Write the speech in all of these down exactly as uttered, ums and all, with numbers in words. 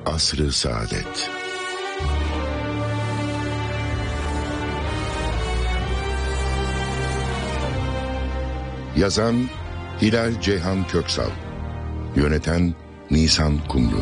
Asr-ı Saadet. Yazan Hilal Ceyhan Köksal, yöneten Nisan Kumru.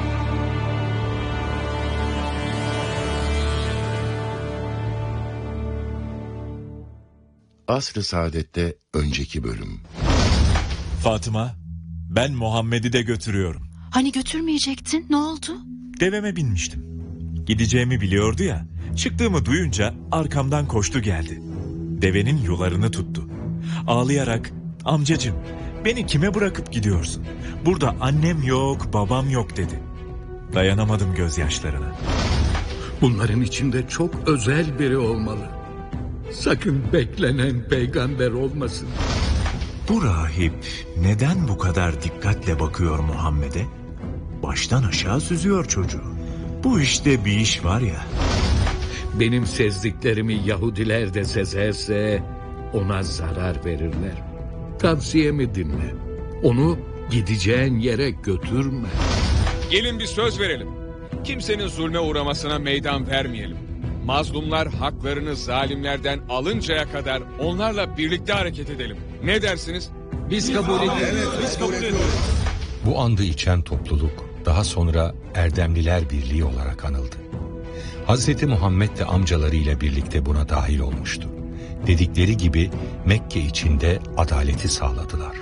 Asr-ı Saadet'te önceki bölüm. Fatıma, ben Muhammed'i de götürüyorum. Hani götürmeyecektin, ne oldu? Deveme binmiştim. Gideceğimi biliyordu ya, çıktığımı duyunca arkamdan koştu geldi. Devenin yularını tuttu. Ağlayarak, amcacığım beni kime bırakıp gidiyorsun? Burada annem yok, babam yok dedi. Dayanamadım gözyaşlarına. Bunların içinde çok özel biri olmalı. Sakın beklenen peygamber olmasın. Bu rahip neden bu kadar dikkatle bakıyor Muhammed'e? Baştan aşağı süzüyor çocuğu. Bu işte bir iş var ya. Benim sezdiklerimi Yahudiler de sezerse ona zarar verirler. Tavsiyemi dinle. Onu gideceğin yere götürme. Gelin bir söz verelim. Kimsenin zulme uğramasına meydan vermeyelim. Mazlumlar haklarını zalimlerden alıncaya kadar onlarla birlikte hareket edelim. Ne dersiniz? Biz kabul ediyoruz. Evet, biz kabul ediyoruz. Bu andı içen topluluk daha sonra Erdemliler Birliği olarak anıldı. Hazreti Muhammed de amcalarıyla birlikte buna dahil olmuştu. Dedikleri gibi Mekke içinde adaleti sağladılar.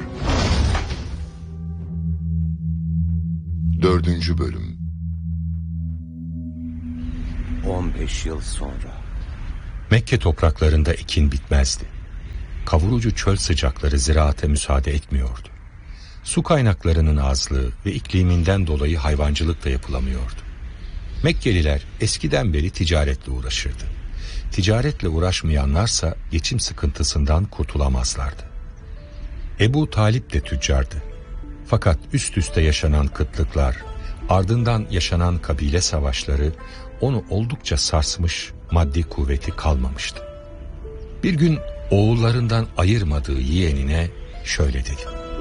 Dördüncü bölüm. on beş yıl sonra. Mekke topraklarında ekin bitmezdi. Kavurucu çöl sıcakları ziraate müsaade etmiyordu. Su kaynaklarının azlığı ve ikliminden dolayı hayvancılık da yapılamıyordu. Mekkeliler eskiden beri ticaretle uğraşırdı. Ticaretle uğraşmayanlarsa geçim sıkıntısından kurtulamazlardı. Ebu Talip de tüccardı. Fakat üst üste yaşanan kıtlıklar, ardından yaşanan kabile savaşları onu oldukça sarsmış, maddi kuvveti kalmamıştı. Bir gün oğullarından ayırmadığı yeğenine şöyle dedi.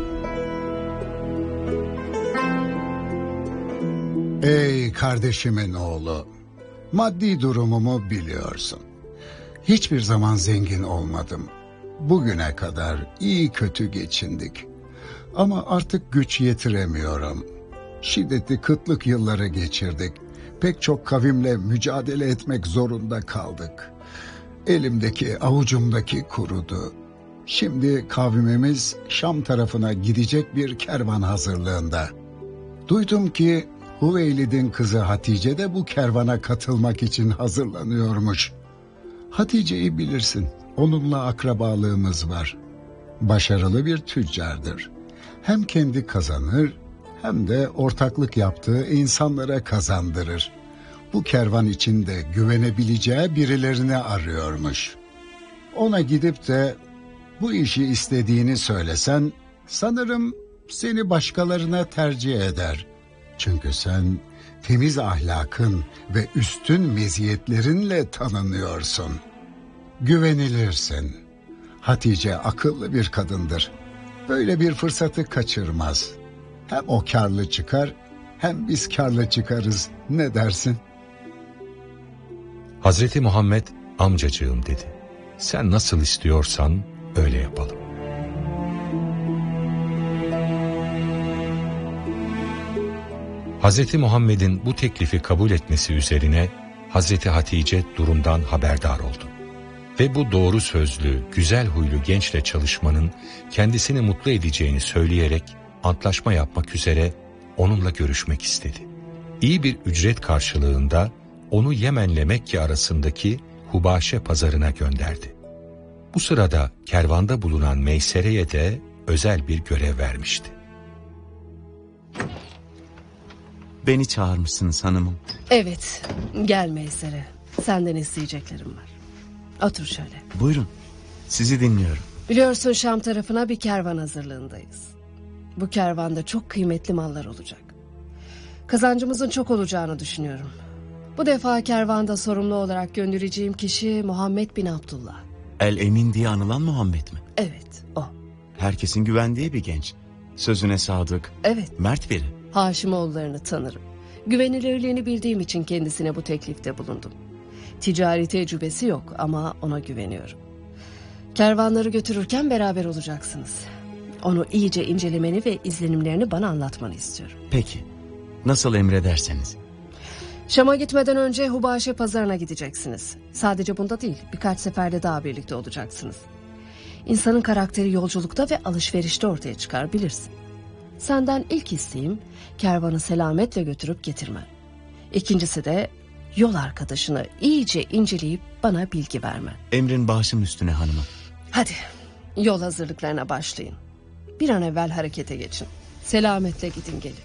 Ey kardeşimin oğlu, maddi durumumu biliyorsun. Hiçbir zaman zengin olmadım. Bugüne kadar iyi kötü geçindik. Ama artık güç yetiremiyorum. Şiddetli kıtlık yılları geçirdik. Pek çok kavimle mücadele etmek zorunda kaldık. Elimdeki, avucumdaki kurudu. Şimdi kavmimiz Şam tarafına gidecek bir kervan hazırlığında. Duydum ki Hüveylid'in kızı Hatice de bu kervana katılmak için hazırlanıyormuş. Hatice'yi bilirsin, onunla akrabalığımız var. Başarılı bir tüccardır. Hem kendi kazanır hem de ortaklık yaptığı insanlara kazandırır. Bu kervan içinde güvenebileceği birilerini arıyormuş. Ona gidip de bu işi istediğini söylesen sanırım seni başkalarına tercih eder. Çünkü sen temiz ahlakın ve üstün meziyetlerinle tanınıyorsun. Güvenilirsin. Hatice akıllı bir kadındır. Böyle bir fırsatı kaçırmaz. Hem o karlı çıkar hem biz karlı çıkarız. Ne dersin? Hazreti Muhammed amcacığım dedi. Sen nasıl istiyorsan öyle yapalım. Hazreti Muhammed'in bu teklifi kabul etmesi üzerine Hazreti Hatice durumdan haberdar oldu. Ve bu doğru sözlü, güzel huylu gençle çalışmanın kendisini mutlu edeceğini söyleyerek antlaşma yapmak üzere onunla görüşmek istedi. İyi bir ücret karşılığında onu Yemen'le Mekke arasındaki Hubaşe pazarına gönderdi. Bu sırada kervanda bulunan Meysere'ye de özel bir görev vermişti. Beni çağırmışsınız hanımım. Evet, gel Meysere. Senden isteyeceklerim var. Otur şöyle. Buyurun, sizi dinliyorum. Biliyorsun Şam tarafına bir kervan hazırlığındayız. Bu kervanda çok kıymetli mallar olacak. Kazancımızın çok olacağını düşünüyorum. Bu defa kervanda sorumlu olarak göndereceğim kişi Muhammed bin Abdullah. El Emin diye anılan Muhammed mi? Evet, o. Herkesin güvendiği bir genç. Sözüne sadık, Evet. mert biri. Haşimoğullarını tanırım. Güvenilirliğini bildiğim için kendisine bu teklifte bulundum. Ticari tecrübesi yok ama ona güveniyorum. Kervanları götürürken beraber olacaksınız. Onu iyice incelemeni ve izlenimlerini bana anlatmanı istiyorum. Peki. Nasıl emrederseniz. Şam'a gitmeden önce Hubaşe pazarına gideceksiniz. Sadece bunda değil, birkaç seferde daha birlikte olacaksınız. İnsanın karakteri yolculukta ve alışverişte ortaya çıkar, bilirsin. Senden ilk isteğim kervanı selametle götürüp getirmen. İkincisi de yol arkadaşını iyice inceleyip bana bilgi vermen. Emrin başım üstüne hanımım. Hadi yol hazırlıklarına başlayın. Bir an evvel harekete geçin. Selametle gidin gelin.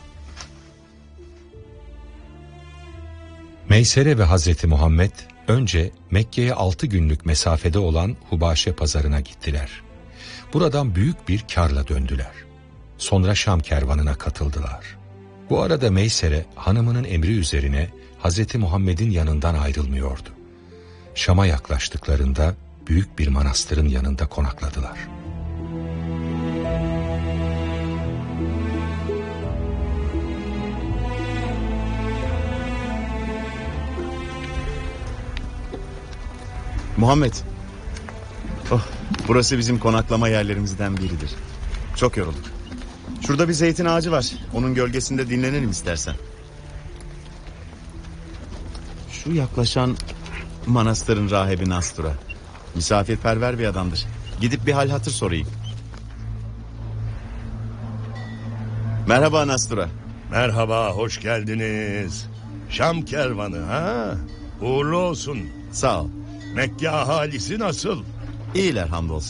Meysere ve Hazreti Muhammed önce Mekke'ye altı günlük mesafede olan Hubaşe pazarına gittiler. Buradan büyük bir karla döndüler. Sonra Şam kervanına katıldılar. Bu arada Meysere hanımının emri üzerine Hazreti Muhammed'in yanından ayrılmıyordu. Şam'a yaklaştıklarında büyük bir manastırın yanında konakladılar. Muhammed. Oh, burası bizim konaklama yerlerimizden biridir. Çok yorulduk. Şurada bir zeytin ağacı var. Onun gölgesinde dinlenelim istersen. Şu yaklaşan manastırın rahibi Nastura. Misafirperver bir adamdır. Gidip bir hal hatır sorayım. Merhaba Nastura. Merhaba, hoş geldiniz. Şam kervanı ha? Uğurlu olsun. Sağ ol. Mekke ahalisi nasıl? İyiler hamdolsun.